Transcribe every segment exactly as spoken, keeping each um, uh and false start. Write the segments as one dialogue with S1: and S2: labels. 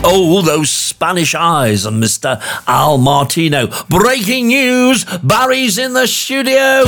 S1: Oh, those Spanish eyes on Mister Al Martino. Breaking news, Barry's in the studio.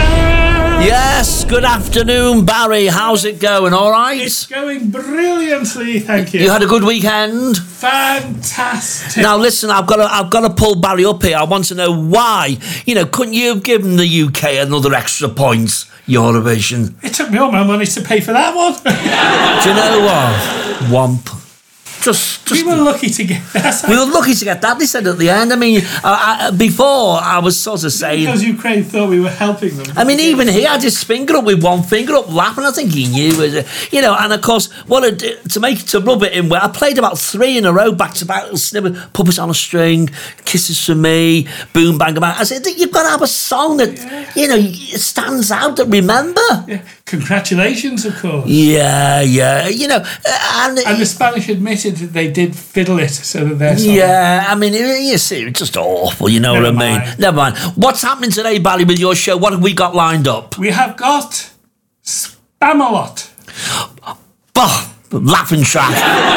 S1: Yes, good afternoon, Barry. How's it going? All right?
S2: It's going brilliantly, thank you.
S1: You had a good weekend?
S2: Fantastic.
S1: Now listen, I've got to, I've got to pull Barry up here. I want to know why. You know, couldn't you have given the U K another extra points? Eurovision.
S2: It took me all my money to pay for that one.
S1: Do you know what? Womp. Just, just,
S2: we were lucky to get that.
S1: We were lucky to get that, they said at the end. I mean, I, I, before I was sort of saying...
S2: Because Ukraine thought we were helping them.
S1: I mean, even he had his finger up with one finger up laughing. I think he knew it. You know, and of course, what a, to make to rub it in, where I played about three in a row, back to back, Puppets on a String, Kisses for Me, Boom Bang Bang. I said, you've got to have a song that, yeah. you know, it stands out, that remember.
S2: Yeah. Congratulations, of course.
S1: Yeah, yeah. You know, and...
S2: And the Spanish admitted that they did fiddle it so that their song...
S1: Yeah, I mean, you see, it's just awful, you know
S2: Never
S1: what I mean?
S2: mind.
S1: Never mind. What's happening today, Barry, with your show? What have we got lined up?
S2: We have got Spamalot.
S1: Bah, laughing track.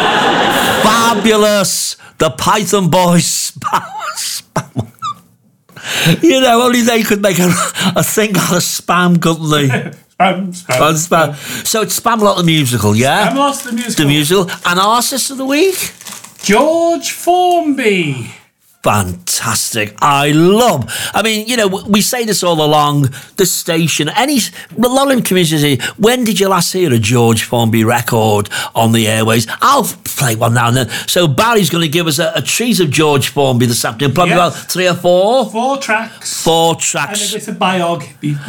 S1: Fabulous. The Python Boys. Spam, spam. You know, only they could make a, a thing out of spam, couldn't they?
S2: Spam, spam,
S1: spam.
S2: spam.
S1: So it's Spamalot the musical, yeah?
S2: Spamalot the musical.
S1: The musical. And artist of the week?
S2: George Formby.
S1: Fantastic. I love, I mean, you know, we say this all along, the station, any, a lot of communities, when did you last hear a George Formby record on the airways? I'll play one now and then. So Barry's going to give us a, a treat of George Formby this afternoon, probably yes. about three or four?
S2: Four tracks.
S1: Four tracks.
S2: And a bit of biog.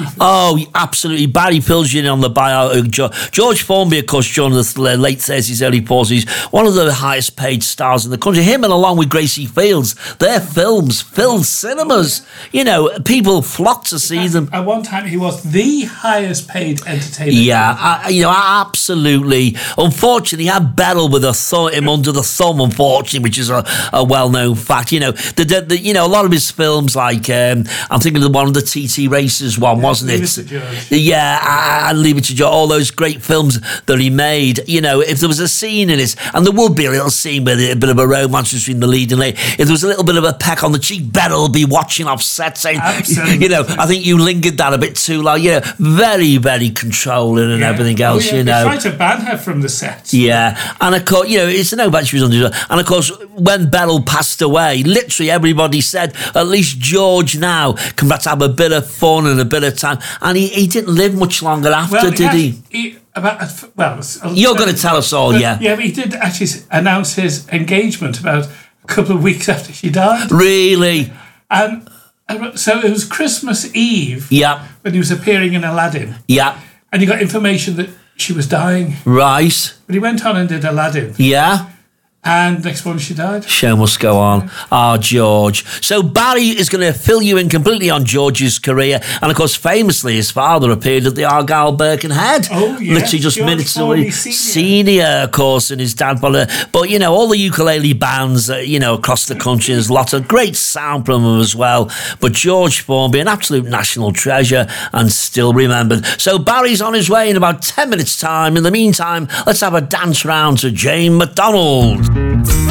S1: Oh, absolutely. Barry fills you in on the biog. George Formby, of course, during the late thirties, early forties, one of the highest paid stars in the country. Him and along with Gracie Fields, their films filled cinemas. You know, people flocked to see
S2: at,
S1: them.
S2: At one time, he was the highest paid entertainer.
S1: Yeah, I, you know, absolutely. Unfortunately, he had Beryl with a th- him under the thumb, unfortunately, which is a, a well-known fact. You know, the, the, the you know a lot of his films, like um, I'm thinking of one of the T T Races one, yeah, wasn't
S2: Leave
S1: it?
S2: It to George.
S1: Yeah, I, I Leave It to George. All those great films that he made. You know, if there was a scene in it, and there would be a little scene with a bit of a romance between the lead and lady. If there was a little bit of a peck on the cheek, Beryl will be watching off set saying,
S2: absolutely.
S1: You know, I think you lingered that a bit too long. You know, very, very controlling and
S2: yeah.
S1: everything else,
S2: oh, yeah.
S1: you know.
S2: They tried to ban her from the set.
S1: Yeah, and of course, you know, it's no bad she was under. And of course, when Beryl passed away, literally everybody said, at least George now can perhaps have a bit of fun and a bit of time. And he, he didn't live much longer after,
S2: well,
S1: did he?
S2: he? he about well,
S1: You're going to tell us all,
S2: but,
S1: yeah.
S2: Yeah, but he did actually announce his engagement about a couple of weeks after she died.
S1: Really?
S2: And so it was Christmas Eve.
S1: Yeah.
S2: When he was appearing in Aladdin.
S1: Yeah.
S2: And he got information that she was dying.
S1: Right.
S2: But he went on and did Aladdin.
S1: Yeah.
S2: And next morning she died.
S1: Show must go on. Ah, oh, George. So Barry is going to fill you in completely on George's career. And of course, famously, his father appeared at the Argyle Birkenhead.
S2: Oh, yes.
S1: Literally just
S2: George
S1: minutes
S2: Formby
S1: away.
S2: Senior.
S1: Senior, of course, and his dad. But, you know, all the ukulele bands, uh, you know, across the country, there's lots of great sound from them as well. But George Formby, an absolute national treasure and still remembered. So Barry's on his way in about ten minutes' time. In the meantime, let's have a dance round to Jane McDonald.